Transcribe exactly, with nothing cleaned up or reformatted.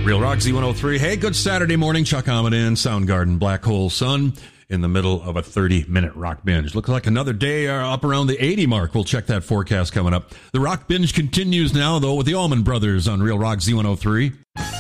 Real Rock Z one oh three. Hey, good Saturday morning. Chuck Amadin, Soundgarden, Black Hole Sun, in the middle of a thirty-minute rock binge. Looks like another day uh, up around the eighty mark. We'll check that forecast coming up. The rock binge continues now, though, with the Allman Brothers on Real Rock Z one oh three.